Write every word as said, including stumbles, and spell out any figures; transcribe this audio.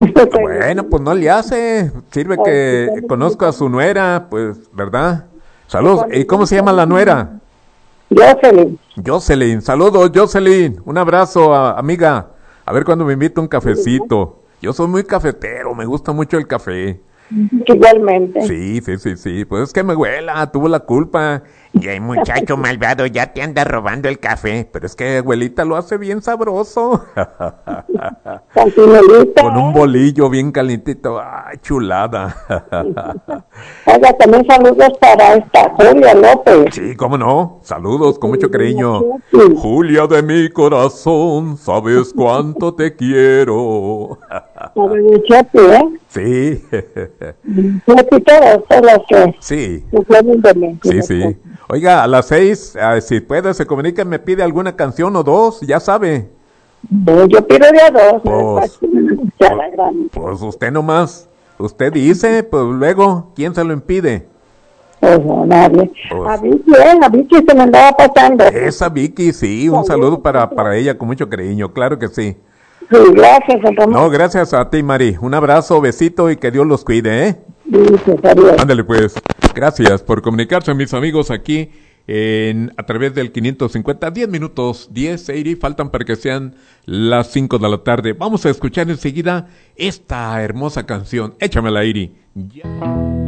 Bueno, pues no le hace. Sirve que conozco a su nuera, pues, ¿verdad? Saludos. ¿Y cómo se llama la nuera? Jocelyn. Jocelyn. Saludos, Jocelyn. Un abrazo, a- amiga. A ver cuándo me invita un cafecito. Yo soy muy cafetero, me gusta mucho el café. Igualmente. Sí, sí, sí, sí. Pues es que mi abuela tuvo la culpa. Y el muchacho malvado ya te anda robando el café. Pero es que abuelita lo hace bien sabroso. Cantinelita. Con un bolillo bien calientito. ¡Ay, chulada! Oiga, también saludos para esta Julia López. Sí, cómo no. Saludos, con mucho cariño. Sí. Julia de mi corazón, sabes cuánto te quiero. Para el Chepi, ¿eh? Sí, Chepi, todos, todos los que sí, que pueden verme. sí, sí. Oiga, a las seis, ah, si puede, se comunica, me pide alguna canción o dos, ya sabe. Pues yo pido de a dos, Pues, ¿no? Ya la gran. Pues usted nomás, usted dice, pues luego, ¿quién se lo impide? Pues no, nadie. Pues- A Vicky, ¿eh? A Vicky se me andaba pasando. Esa Vicky, sí, un saludo para, para ella con mucho cariño, claro que sí. Sí, gracias, don Ramón. No, gracias a ti, Mari. Un abrazo, besito y que Dios los cuide, ¿eh? Dice, adiós. Ándale pues. Gracias por comunicarse, mis amigos, aquí en a través del quinientos cincuenta, diez minutos, diez, Eiri, faltan para que sean las cinco de la tarde. Vamos a escuchar enseguida esta hermosa canción. Échamela, Eiri. Ya.